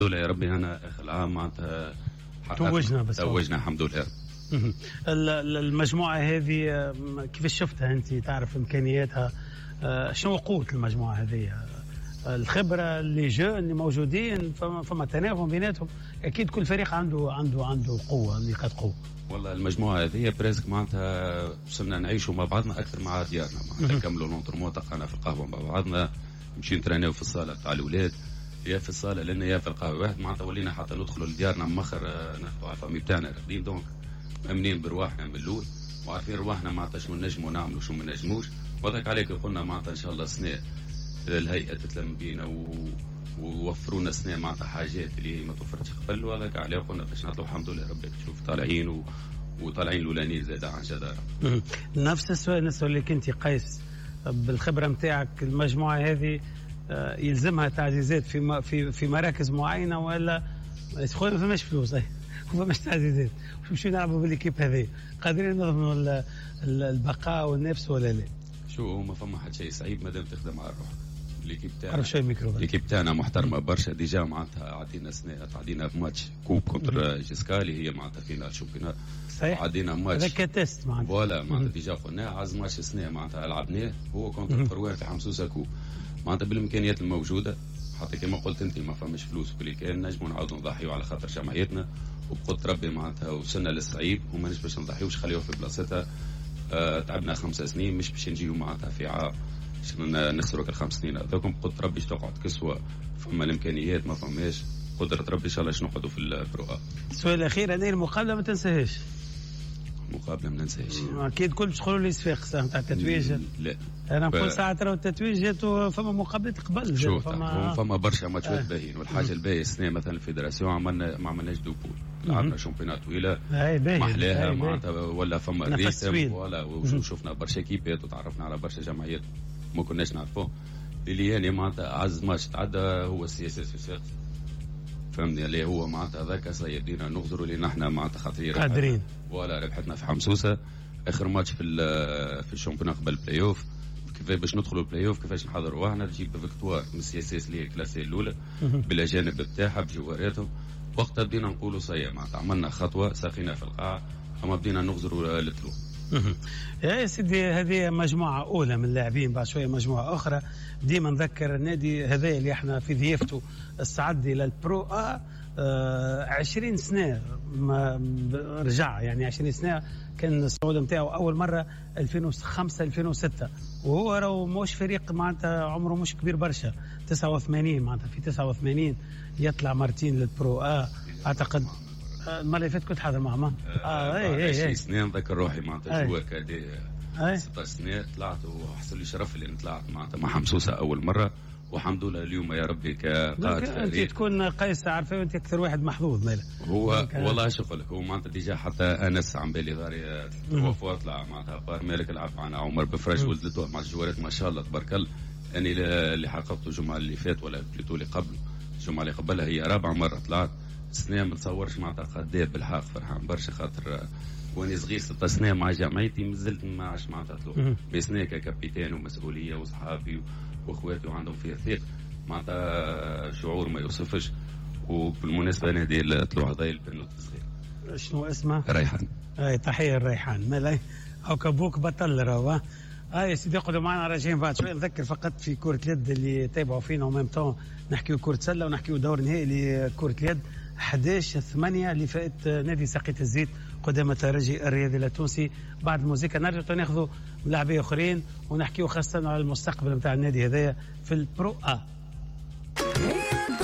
لله يا ربي. انا اخر العام معناتها توجنا الحمد لله. المجموعه هذه كيفاش شفتها انت؟ تعرف امكانياتها؟ شنو قوه المجموعه هذه؟ الخبره اللي اللي موجودين، فما تناغم بيناتهم. اكيد كل فريق عنده قوه، نقاط قوه. والله المجموعه هذه بريسك معناتها وصلنا نعيشوا مع بعضنا اكثر مع ديارنا، معناتها نكملوا لونترمون، تلقانا في القهوه مع بعضنا، نمشي نترينيو في الصاله تاع الاولاد، يا في الصاله لنا يا في القهوه واحد. معناتها ولينا حتى ندخلوا لديارنا مخر ناخذوا على الفامي بتاعنا راقدين، دونك مامنين برواحنا من الاول وعارفين رواحنا معناتها شنو نجموا نعملوا شنو ما نجموش. وهذاك عليك قلنا معناتها ان شاء الله السنه الهيئه تتلم بينا ووفروا لنا سنه معناتها حاجات اللي ما توفرتش قبل، وهذاك عليه قلنا باش نطلعوا الحمد لله ربي تشوف طالعين وطالعين الاولانيين زاد عن جداره. نفس السؤال نسأل لك انت قيس، بالخبره نتاعك المجموعه هذه يلزمها تعزيزات في مراكز معينه، ولا تقول ما فماش فلوس وما فماش تعزيزات نمشيو نلعبوا بالكيب هذه، قادرين نضمنوا البقاء والنفس ولا لا؟ شو ما فما حد شيء صعيب مادام تخدم على روحك. ليكيب تاعنا عرف شويه ميكرو، ليكيب تاعنا محترمه برشا ديجا، معناتها عدينا سنه تعدينا في ماتش كوب كونتر جيسكالي، هي معناتها فينال شامبيونات. صحيح، عدينا ماتش هذاك تيست معناتها فوالا، معناتها ديجا قلنا عز ماتش سنه معناتها لعبناه هو كونتر فروان في حمسوسه كوب، معناتها بالامكانيات الموجوده. حتى كما قلت انت ما فماش فلوس وكل كان نجموا نعاودوا نضحيوا على خاطر جمعيتنا، وبقدر ربي معناتها وصلنا للصعيب وما باش نضحيوش، خليوها في بلاصتها. تعبنا 5 سنين مش باش نجيو معناتها في عام باش نخسروا ال5 سنين هذوكم. بقدر ربي تقعد كسوه، فما الامكانيات ما فماش، قدرة ربي ان شاء الله نقعدوا في البرو. السؤال الاخير، انا المقابله ما تنساهاش. المقابله ما ننساهاش اكيد كل باش تقولوا لي صفاق ساعه تاع التتويج. لا انا نقول ساعه ترى التتويج جاتو فما مقابله قبل، فما برشا ماتشات باهيين. والحاجه الباهيه السنه مثلا الفيدراسيون ما عملناش دوبول، لعبنا شامبيونات طويله محلاها معناتها، ولا فما ريتم ولا وشفنا برشا كيبات وتعرفنا على برشا جمعيات ما كناش نعرفوه. اللي يعني معناتها اعز ماتش تعدى هو السي اس اس في فهمني، اللي هو معناتها هذاك سيدينا نغزروا اللي نحن معناتها خاطرين قادرين ولا ربحتنا في حمسوسه اخر ماتش في الشامبيون قبل البلاي اوف. كيفاش باش ندخلوا البلاي اوف، كيفاش نحضروا روحنا تجيب فيكتوار من السي اس اس اللي هي الكلاسيه الاولى بالاجانب بتاعها بجواراتهم. وقتها بدينا نقولوا صيا معناتها عملنا خطوه ساقينا في القاع، اما بدينا نغزروا للطلوع. يا سيدي هذه مجموعة أولى من اللاعبين، بعد شوية مجموعة أخرى. ديما نذكر النادي هذا اللي احنا في ضيافته استعد إلى البرو 20 سنة ما رجع، يعني 20 سنة كان الصعود نتاعو أول مرة 2005-2006، وهو راهو مش فريق معناتها عمره مش كبير برشا، 89 معناتها في 89 يطلع مرتين للبرو أعتقد. المره اللي فاتت كنت حاضر معهم. اي 20 سنه نذكر روحي معناتها جوا كادي 16 سنه طلعت، وحصل لي شرف اللي طلعت معناتها مع حمسوسه اول مره، والحمد لله اليوم يا ربي كقائد فريق. انت تكون قيس عارفه انت اكثر واحد محظوظ ماله. هو والله شغلك هو معناتها ديجا حتى انس عم بالي ضاري توفى طلع معناتها قال مالك العب معنا عمر بفرج ولدته مع الجوارات ما شاء الله تبارك الله. اني اللي حققته الجمعه اللي فات ولا بليتو اللي قبل الجمعه اللي قبلها هي رابع مره طلعت. سنة ما تصورش معناتها قداب بالحق فرحان برشا، خاطر واني صغير 6 سنين مع جامعتي مازلت ما عادش معناتها طلوع بسنة ككابيتان ومسؤولية وصحابي واخواتي وعندهم فيها ثقة معناتها شعور ما يوصفش. وبالمناسبة نادي الطلوع هذا البنوت الصغير شنو اسمه؟ ريحان. تحية الريحان مالا او كبوك بطل راهو. يا سيدي اقعدوا معنا راجعين بعد شوي. نذكر فقط في كرة اليد اللي تابعوا فينا وميم طون نحكيو كرة سلة ونحكيو دور نهائي لكرة اليد 11/8 اللي فات نادي ساقية الزيت قدام الترجي الرياضي التونسي. بعد الموسيقى نرجع ناخذوا لاعبين اخرين ونحكيو خاصة على المستقبل نتاع النادي هذايا في البرو